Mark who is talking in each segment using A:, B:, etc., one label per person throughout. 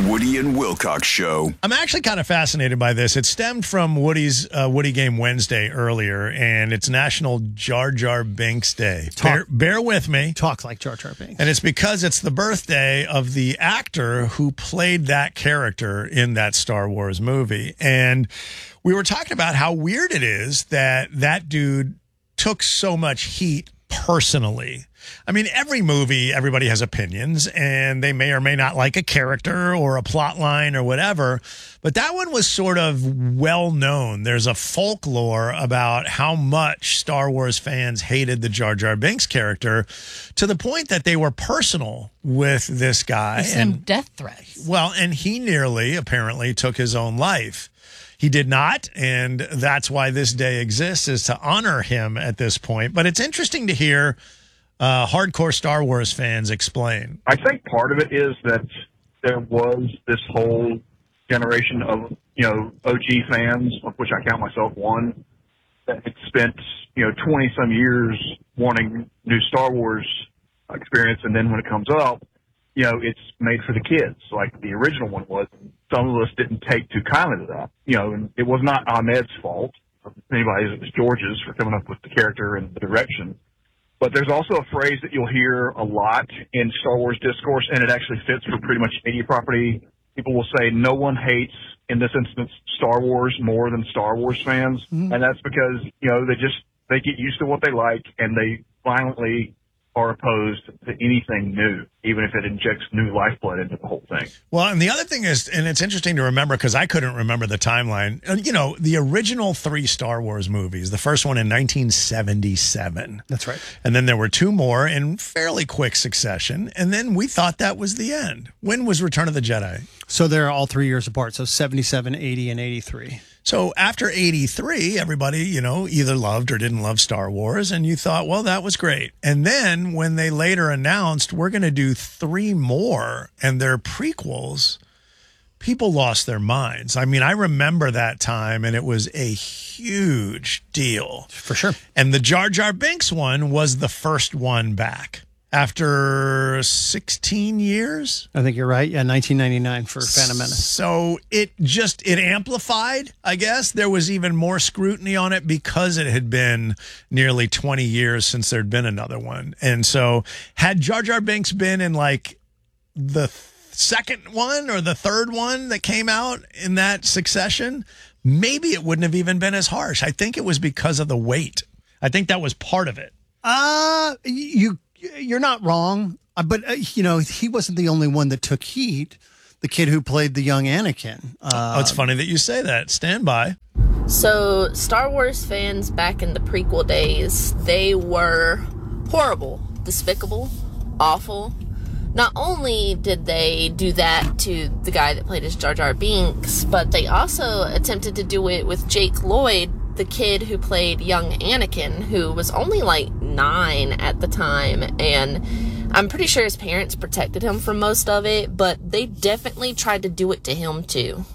A: Woody and Wilcox Show.
B: I'm actually kind of fascinated by this. It stemmed from Woody's Woody Game Wednesday earlier, and it's National Jar Jar Binks Day. Bear with me.
C: Talk like Jar Jar Binks.
B: And it's because it's the birthday of the actor who played that character in that Star Wars movie. And we were talking about how weird it is that that dude took so much heat personally. I mean, every movie, everybody has opinions, and they may or may not like a character or a plot line or whatever. But that one was sort of well known. There's a folklore about how much Star Wars fans hated the Jar Jar Binks character to the point that they were personal with this guy.
D: And death threats.
B: Well, and he nearly, apparently, took his own life. He did not, and that's why this day exists, is to honor him at this point. But it's interesting to hear hardcore Star Wars fans explain.
E: I think part of it is that there was this whole generation of, OG fans, of which I count myself one, that had spent, 20-some years wanting new Star Wars experience, and then when it comes up, it's made for the kids, like the original one was. Some of us didn't take too kindly to that. And it was not Ahmed's fault. Anybody's, it was George's for coming up with the character and the direction. But there's also a phrase that you'll hear a lot in Star Wars discourse, and it actually fits for pretty much any property. People will say no one hates, in this instance, Star Wars more than Star Wars fans. Mm-hmm. And that's because, they get used to what they like, and they violently are opposed to anything new, even if it injects new lifeblood into the whole thing.
B: Well, and the other thing is, and it's interesting to remember because I couldn't remember the timeline, the original 3 Star Wars movies, the first one in 1977.
C: That's right.
B: And then there were 2 more in fairly quick succession. And then we thought that was the end. When was Return of the Jedi?
C: So they're all 3 years apart. So 77, 80, and 83.
B: So after 83, everybody, either loved or didn't love Star Wars. And you thought, well, that was great. And then when they later announced we're going to do 3 more and they're prequels, people lost their minds. I mean, I remember that time and it was a huge deal.
C: For sure.
B: And the Jar Jar Binks one was the first one back. After 16 years?
C: I think you're right. Yeah, 1999 for Phantom Menace.
B: So it amplified, I guess. There was even more scrutiny on it because it had been nearly 20 years since there'd been another one. And so had Jar Jar Binks been in like the second one or the third one that came out in that succession, maybe it wouldn't have even been as harsh. I think it was because of the weight. I think that was part of it.
C: You're not wrong, but he wasn't the only one that took heat. The kid who played the young Anakin.
B: It's funny that you say that. Stand by.
F: So Star Wars fans back in the prequel days, they were horrible, despicable, awful. Not only did they do that to the guy that played as Jar Jar Binks, but they also attempted to do it with Jake Lloyd, the kid who played young Anakin, who was only like 9 at the time, and I'm pretty sure his parents protected him from most of it, but they definitely tried to do it to him too.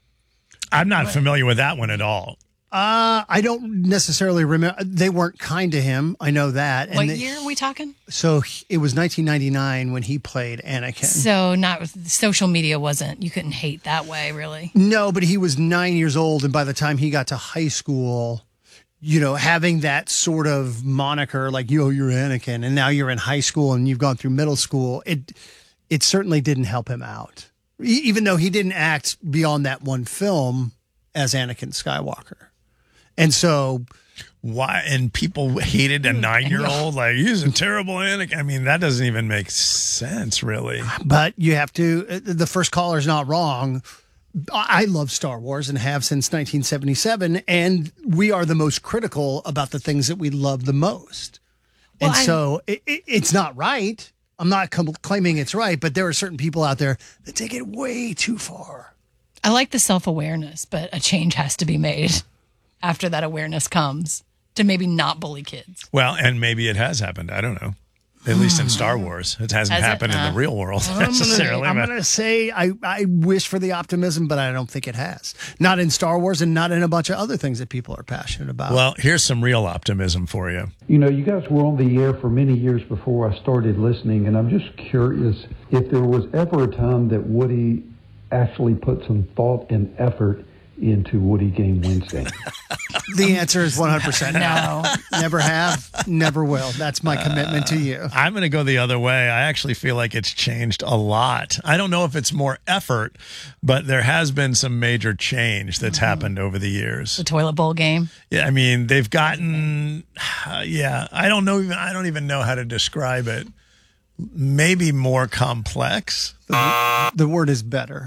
B: I'm not familiar with that one at all.
C: I don't necessarily remember. They weren't kind to him. I know that.
D: What year are we talking?
C: So it was 1999 when he played Anakin.
D: So not social media wasn't, you couldn't hate that way, really.
C: No, but he was 9 years old. And by the time he got to high school, having that sort of moniker like, you're Anakin, and now you're in high school and you've gone through middle school, it certainly didn't help him out. Even though he didn't act beyond that one film as Anakin Skywalker. And so,
B: why? And people hated a 9-year-old. Like, he's a terrible Anakin. I mean, that doesn't even make sense, really.
C: But you have to. The first caller's not wrong. I love Star Wars and have since 1977, and we are the most critical about the things that we love the most. Well, and so it's not right. I'm not claiming it's right, but there are certain people out there that take it way too far.
D: I like the self-awareness, but a change has to be made after that awareness comes to maybe not bully kids.
B: Well, and maybe it has happened. I don't know. At least in Star Wars. It hasn't happened in the real world necessarily.
C: I'm going to say I wish for the optimism, but I don't think it has. Not in Star Wars and not in a bunch of other things that people are passionate about.
B: Well, here's some real optimism for you.
G: You guys were on the air for many years before I started listening, and I'm just curious if there was ever a time that Woody actually put some thought and effort into Woody Game Wednesday?
C: The answer is 100%
D: No.
C: Never have, never will. That's my commitment to you.
B: I'm going to go the other way. I actually feel like it's changed a lot. I don't know if it's more effort, but there has been some major change that's happened over the years.
D: The toilet bowl game.
B: Yeah, I mean, they've gotten, I don't even know how to describe it. Maybe more complex.
C: The word is better.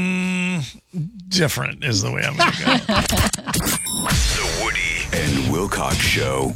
B: Different is the way I'm going to go.
A: The Woody and Wilcox Show.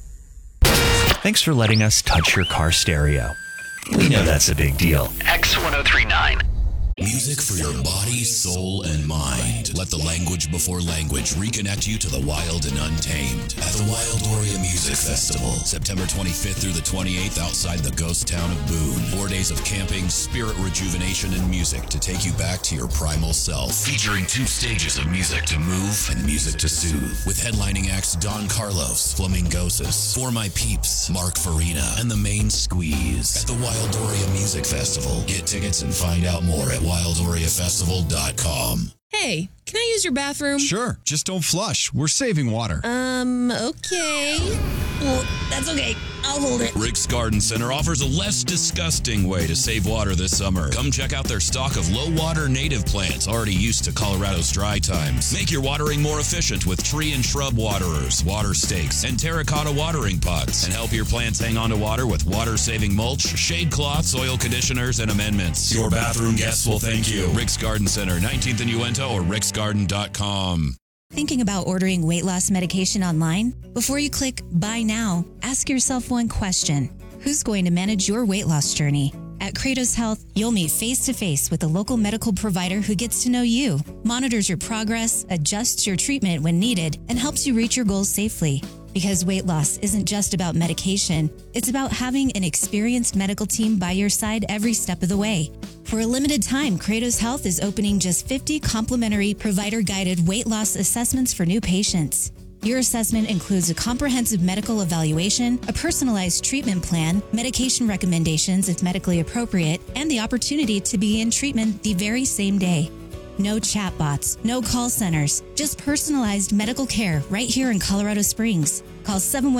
H: Thanks for letting us touch your car stereo. We know that's a big deal.
I: X1039. Music for your body, soul, and mind. Let the language before language reconnect you to the wild and untamed at the Wildoria Music Festival, September 25th through the 28th outside the ghost town of Boone. 4 days of camping, spirit rejuvenation, and music to take you back to your primal self. Featuring 2 stages of music to move and music to soothe. With headlining acts Don Carlos, Flamingosis, For My Peeps, Mark Farina, and The Main Squeeze. At the Wildoria Music Festival. Get tickets and find out more at WildoriaFestival.com.
J: Hey, can I use your bathroom?
K: Sure, just don't flush. We're saving water.
J: Okay. Well, that's okay. I'll hold it.
I: Rick's Garden Center offers a less disgusting way to save water this summer. Come check out their stock of low-water native plants already used to Colorado's dry times. Make your watering more efficient with tree and shrub waterers, water stakes, and terracotta watering pots. And help your plants hang on to water with water-saving mulch, shade cloths, oil conditioners, and amendments. Your bathroom guests will thank you. Rick's Garden Center, 19th and Uinta, or ricksgarden.com.
L: Thinking about ordering weight loss medication online? Before you click Buy Now, ask yourself one question. Who's going to manage your weight loss journey? At Kratos Health, you'll meet face-to-face with a local medical provider who gets to know you, monitors your progress, adjusts your treatment when needed, and helps you reach your goals safely. Because weight loss isn't just about medication, it's about having an experienced medical team by your side every step of the way. For a limited time, Kratos Health is opening just 50 complimentary provider-guided weight loss assessments for new patients. Your assessment includes a comprehensive medical evaluation, a personalized treatment plan, medication recommendations if medically appropriate, and the opportunity to begin treatment the very same day. No chatbots, no call centers, just personalized medical care right here in Colorado Springs. Call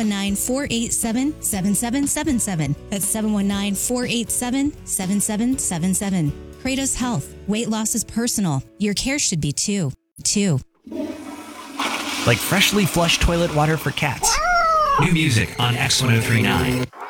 L: 719-487-7777. That's 719-487-7777. Kratos Health. Weight loss is personal. Your care should be too.
H: Like freshly flushed toilet water for cats. New music on X1039.